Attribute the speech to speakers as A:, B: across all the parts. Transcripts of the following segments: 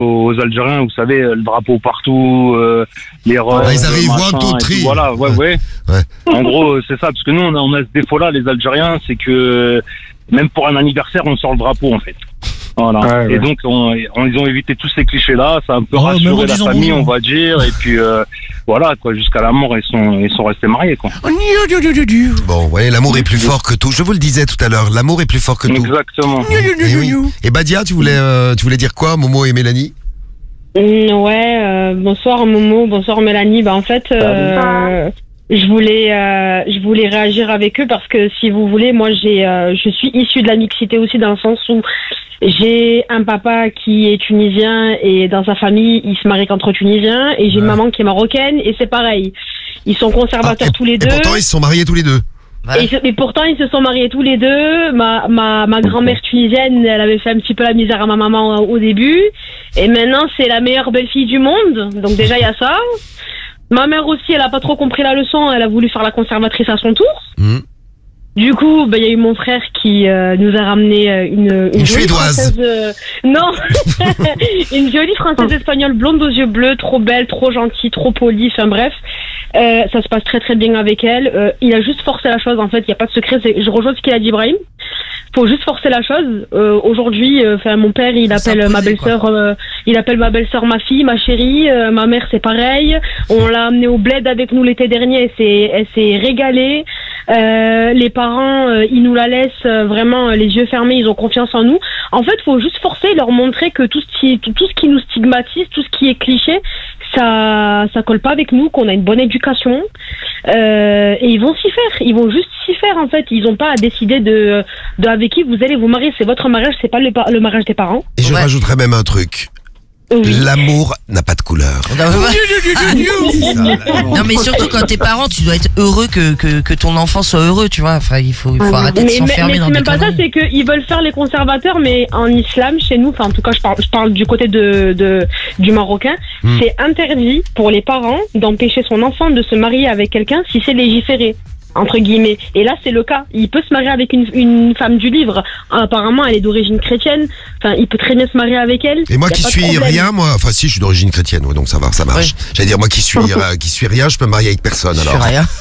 A: aux Algériens, vous savez, le drapeau partout, les roses.
B: Ils arrivent one, two, three.
A: Voilà, ouais. En gros, c'est ça, parce que nous, on a ce défaut-là, les Algériens, c'est que même pour un anniversaire, on sort le drapeau, en fait. Voilà.
C: Ouais.
A: Et donc, ils ont évité tous ces clichés-là, ça a un peu rassuré la famille, on va dire, et puis voilà, quoi, jusqu'à la mort, ils sont restés mariés, quoi.
B: Bon, ouais, l'amour est plus fort que tout. Je vous le disais tout à l'heure, l'amour est plus fort que tout.
A: Exactement.
B: Et, oui. Et Badia, tu voulais dire quoi, Momo et Mélanie?
D: Bonsoir Momo, bonsoir Mélanie. En fait, je voulais réagir avec eux parce que si vous voulez, moi je suis issue de la mixité aussi, dans le sens où j'ai un papa qui est tunisien et dans sa famille il se marie qu'entre Tunisiens, et j'ai une maman qui est marocaine et c'est pareil. Ils sont conservateurs tous les deux.
B: Et pourtant ils se sont mariés tous les deux.
D: Et pourtant ils se sont mariés tous les deux. Ma grand-mère tunisienne, elle avait fait un petit peu la misère à ma maman au début, et maintenant c'est la meilleure belle-fille du monde. Donc déjà il y a ça. Ma mère aussi, elle a pas trop compris la leçon, elle a voulu faire la conservatrice à son tour. Du coup, il y a eu mon frère qui nous a ramené une
B: suédoise.
D: Non, une jolie française espagnole blonde aux yeux bleus, trop belle, trop gentille, trop polie, enfin bref. Ça se passe très très bien avec elle. Il a juste forcé la chose, en fait, il n'y a pas de secret. Je rejoins ce qu'il a dit Ibrahim. Faut juste forcer la chose. Aujourd'hui, mon père, il appelle ma belle-sœur, ma fille, ma chérie. Ma mère, c'est pareil. On l'a amenée au bled avec nous l'été dernier. Elle s'est régalée. Les parents, ils nous la laissent vraiment les yeux fermés. Ils ont confiance en nous. En fait, faut juste forcer, leur montrer que tout ce qui nous stigmatise, tout ce qui est cliché, ça colle pas avec nous, qu'on a une bonne éducation. Et ils vont s'y faire. Ils vont juste s'y faire, en fait. Ils ont pas à décider de avec qui vous allez vous marier. C'est votre mariage, c'est pas le mariage des parents.
B: Et je rajouterais même un truc. Oui. L'amour n'a pas de couleur.
E: Non, mais surtout quand t'es parent, tu dois être heureux que ton enfant soit heureux, tu vois. Enfin, il faut arrêter de s'enfermer dans des conneries. Mais
D: c'est même pas ça, c'est qu'ils veulent faire les conservateurs, mais en islam, chez nous, en tout cas, je parle du côté du Marocain, c'est interdit pour les parents d'empêcher son enfant de se marier avec quelqu'un si c'est légiféré, entre guillemets. Et là, c'est le cas. Il peut se marier avec une femme du livre. Apparemment, elle est d'origine chrétienne. Enfin, il peut très bien se marier avec elle.
B: Et moi qui suis rien, si, je suis d'origine chrétienne, donc ça va, ça marche. Oui. J'allais dire, moi qui suis rien, je peux me marier avec personne, alors.
E: Je suis rien.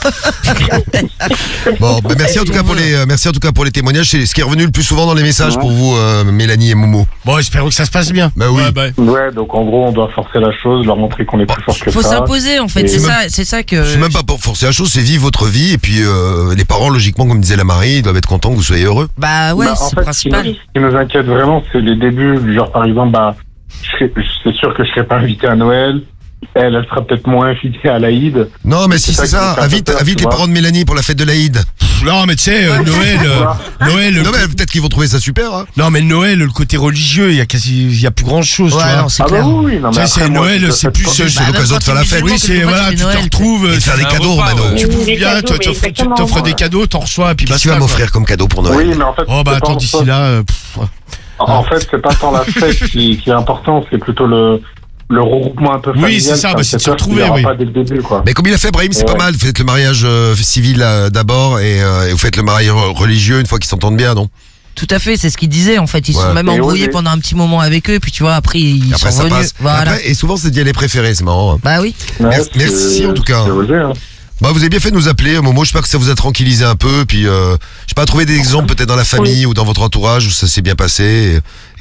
B: Bon, merci en tout cas pour les témoignages. C'est ce qui est revenu le plus souvent dans les messages pour vous, Mélanie et Momo.
F: Bon, espérons que ça se passe bien.
B: Bah oui.
C: Ouais, donc en gros, on doit forcer la chose, leur montrer qu'on est plus fort que ça.
E: Faut s'imposer, en fait. C'est ça que.
B: C'est même pas pour forcer la chose, c'est vivre votre vie, et puis les parents, logiquement, comme disait la Marie, ils doivent être contents que vous soyez heureux.
E: Bah ouais, c'est le principal.
C: Ce qui nous inquiète vraiment, c'est les débuts. Genre, par exemple, c'est sûr que je serai pas invité à Noël. Elle sera peut-être moins invitée à l'Aïd.
B: Non, mais si c'est ça, invite les parents de Mélanie pour la fête de l'Aïd.
F: Non, mais tu sais, Noël.
B: Non, mais peut-être qu'ils vont trouver ça super. Hein.
F: Non, mais Noël, le côté religieux, il y a plus grand chose.
E: Ouais,
F: tu vois.
E: Non, c'est clair.
C: Bah oui, non, mais
F: c'est Noël, c'est plus.
B: C'est l'occasion de faire la fête.
F: Oui, c'est voilà, tu te retrouves.
B: Et faire des cadeaux, Mano.
F: Tu viens, tu t'offres des cadeaux, t'en reçois, puis
B: qu'est-ce que tu vas m'offrir comme cadeau pour Noël?
C: Oui, mais en fait.
F: Oh, bah attends, d'ici là.
C: En fait, c'est pas tant la fête qui est important, c'est plutôt le regroupement un peu familial.
F: Oui, c'est ça, c'est de se retrouver, oui.
C: Pas dès le début, quoi.
B: Mais comme il a fait Brahim, c'est pas mal. Vous faites le mariage civil d'abord et vous faites le mariage religieux une fois qu'ils s'entendent bien, non?
E: Tout à fait, c'est ce qu'il disait en fait. Ils sont même embrouillés pendant un petit moment avec eux, puis tu vois, après ils sont revenus. Voilà.
B: Et souvent c'est dit les préférés, c'est marrant.
E: Bah oui.
B: Merci en tout cas. Bah vous avez bien fait de nous appeler, Momo, j'espère que ça vous a tranquillisé un peu, puis je sais pas, trouver des exemples peut-être dans la famille ou dans votre entourage où ça s'est bien passé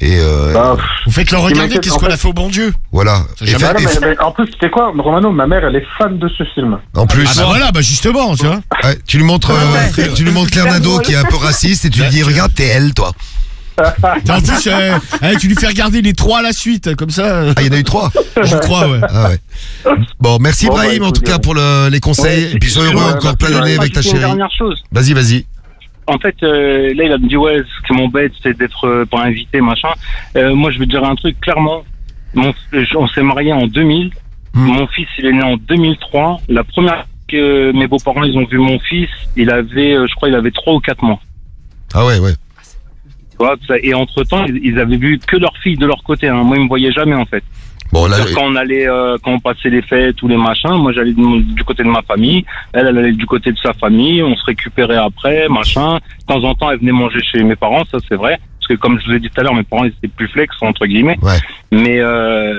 F: vous faites leur regarder qu'est-ce qu'on a fait au bon Dieu.
B: Voilà.
C: Mais en plus, tu sais quoi, Romano, ma mère elle est fan de ce film.
B: En plus.
F: Ah bah voilà, bah justement, tu vois.
B: Ouais, tu lui montres Claire Nadeau qui est un peu raciste et tu lui dis regarde, t'es elle toi.
F: En plus, tu lui fais regarder les 3 à la suite, comme ça.
B: Ah, il y en a eu 3.
F: Je crois, ouais.
B: Ah ouais. Bon, merci Ibrahim en tout cas pour les conseils. Et puis sois heureux encore plein d'années avec ta chérie.
A: Une dernière chose.
B: Vas-y.
A: En fait, là, il a me dit, ce qui m'embête, c'est d'être pas invité, machin. Moi, je vais te dire un truc, clairement. On s'est mariés en 2000. Mon fils, il est né en 2003. La première fois que mes beaux-parents, ils ont vu mon fils, il avait 3 ou 4 mois.
B: Ah ouais.
A: Et entre-temps, ils avaient vu que leur fille de leur côté. Hein. Moi, ils me voyaient jamais, en fait.
B: Bon, là,
A: quand on passait les fêtes ou les machins, moi, j'allais du côté de ma famille. Elle allait du côté de sa famille. On se récupérait après, machin. De temps en temps, elle venait manger chez mes parents, ça, c'est vrai. Parce que comme je vous ai dit tout à l'heure, mes parents ils étaient plus flex entre guillemets.
B: Ouais.
A: Mais